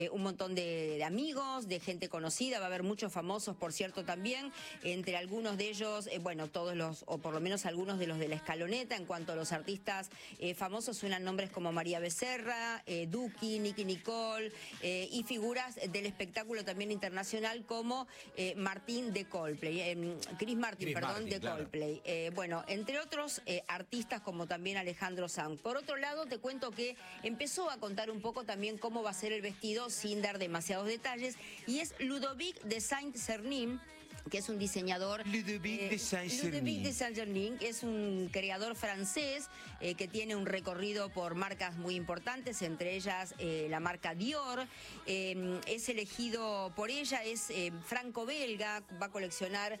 un montón de amigos, de gente conocida, va a haber muchos famosos, por cierto, también, entre algunos de ellos, bueno, todos los, o por lo menos algunos de los de la escaloneta. En cuanto a los artistas famosos, suenan nombres como María Becerra, Duki, Nicki Nicole, y figuras del espectáculo también internacional como Martín de Coldplay, Chris Martin, de claro. Coldplay. Bueno, entre otros artistas como también Alejandro Sanz. Por otro lado, te cuento que empezó a contar un poco también cómo va a ser el vestido sin dar demasiados detalles, y es Ludovic de Saint-Cernin, que es un diseñador. Ludovic de Saint-Cernin es un creador francés que tiene un recorrido por marcas muy importantes, entre ellas la marca Dior. Es elegido por ella, es franco-belga, va a coleccionar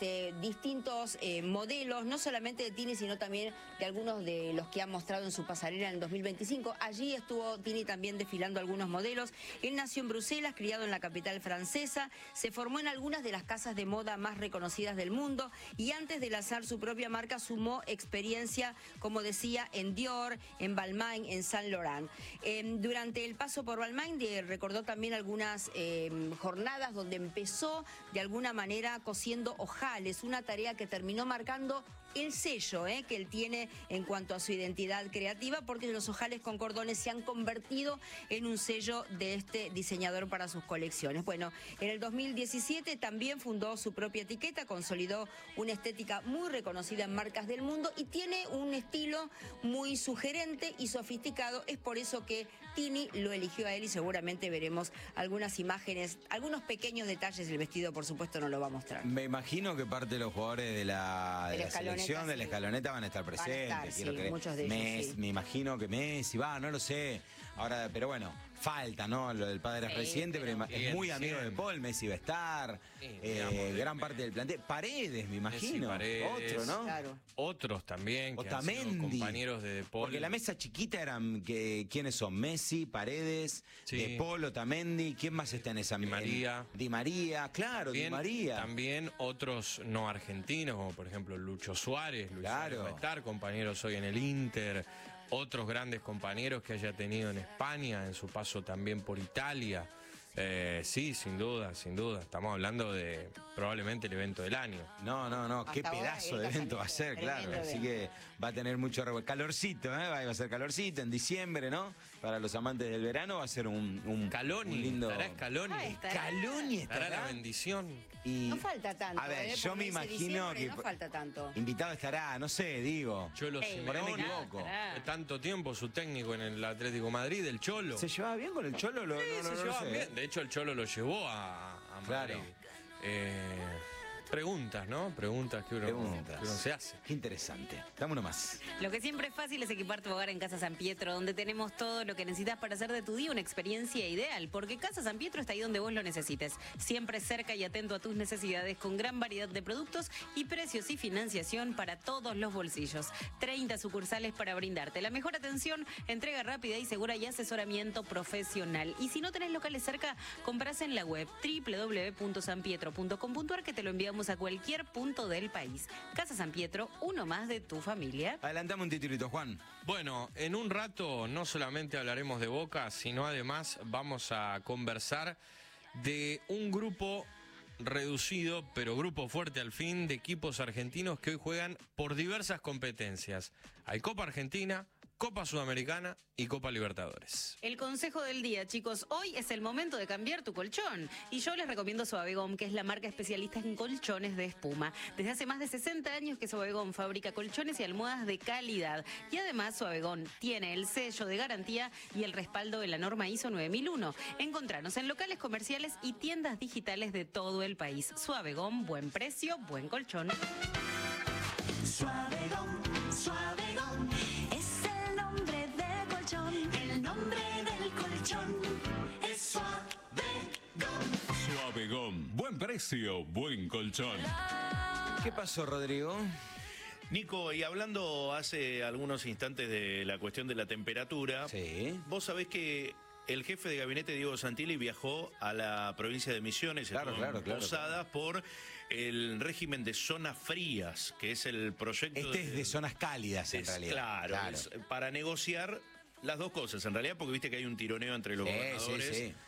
distintos modelos, no solamente de Tini, sino también de algunos de los que ha mostrado en su pasarela en el 2025. Allí estuvo Tini también desfilando algunos modelos. Él nació en Bruselas, criado en la capital francesa, se formó en algunas de las casas de moda más reconocidas del mundo, y antes de lanzar su propia marca sumó experiencia, como decía, en Dior, en Balmain, en Saint Laurent. Durante el paso por Balmain recordó también algunas jornadas donde empezó de alguna manera cosiendo ojales, una tarea que terminó marcando el sello que él tiene en cuanto a su identidad creativa, porque los ojales con cordones se han convertido en un sello de este diseñador para sus colecciones. Bueno, en el 2017 también fundó su propia etiqueta, consolidó una estética muy reconocida en marcas del mundo y tiene un estilo muy sugerente y sofisticado. Es por eso que Tini lo eligió a él, y seguramente veremos algunas imágenes, algunos pequeños detalles. El vestido, por supuesto, no lo va a mostrar. Me imagino que parte de los jugadores de la selección, de la escaloneta, van a estar presentes. Muchos de ellos, me imagino que Messi va, no lo sé. Ahora, pero bueno, falta, ¿no? Lo del padre es presidente, pero es muy amigo de Paul. Messi va a estar, gran parte del plantel. Paredes, me imagino. Paredes, otro, ¿no? Claro. Otros también, que Otamendi, han sido compañeros de Paul. Porque la mesa chiquita eran, ¿quiénes son? Messi, Paredes, de Paul, Otamendi. ¿Quién más está en esa mesa? Di María, claro, también, Di María. También otros no argentinos, como por ejemplo Lucho Suárez. Suárez va a estar, compañeros hoy en el Inter. Otros grandes compañeros que haya tenido en España, en su paso también por Italia. Sí, sin duda, sin duda. Estamos hablando de probablemente el evento del año. No, qué pedazo de evento va a ser, claro. Así que va a tener mucho calorcito, va a ser calorcito en diciembre, ¿no? Para los amantes del verano va a ser un lindo... Estará Scaloni. Scaloni estará la bendición. Y... no falta tanto. A ver, yo me imagino que... no falta tanto. Invitado estará, no sé, digo. Cholo Simeone, me equivoco. Tanto tiempo su técnico en el Atlético Madrid, el Cholo. ¿Se llevaba bien con el Cholo? Se llevaba bien. De hecho, el Cholo lo llevó a Madrid. Claro. Preguntas, ¿no? Preguntas que uno se hace. Qué interesante. Dame uno más. Lo que siempre es fácil es equipar tu hogar en Casa San Pietro, donde tenemos todo lo que necesitas para hacer de tu día una experiencia ideal, porque Casa San Pietro está ahí donde vos lo necesites, siempre cerca y atento a tus necesidades, con gran variedad de productos y precios y financiación para todos los bolsillos. 30 sucursales para brindarte la mejor atención, entrega rápida y segura y asesoramiento profesional. Y si no tenés locales cerca, compras en la web www.sanpietro.com.ar, que te lo enviamos a cualquier punto del país. Casa San Pietro, uno más de tu familia. Adelantame un titulito, Juan. Bueno, en un rato no solamente hablaremos de Boca, sino además vamos a conversar de un grupo reducido, pero grupo fuerte al fin, de equipos argentinos que hoy juegan por diversas competencias. Hay Copa Argentina, Copa Sudamericana y Copa Libertadores. El consejo del día, chicos, hoy es el momento de cambiar tu colchón. Y yo les recomiendo Suavegom, que es la marca especialista en colchones de espuma. Desde hace más de 60 años que Suavegom fabrica colchones y almohadas de calidad. Y además Suavegom tiene el sello de garantía y el respaldo de la norma ISO 9001. Encontranos en locales comerciales y tiendas digitales de todo el país. Suavegom, buen precio, buen colchón. Suavegom, Suavegom. El nombre del colchón es Suavegom. Suavegom, buen precio, buen colchón. ¿Qué pasó, Rodrigo? Nico, y hablando hace algunos instantes de la cuestión de la temperatura, vos sabés que el jefe de gabinete, Diego Santilli, viajó a la provincia de Misiones, Posadas, por el régimen de zonas frías, que es el proyecto... Es de zonas cálidas, en realidad. Claro. Es para negociar las dos cosas, en realidad, porque viste que hay un tironeo entre los gobernadores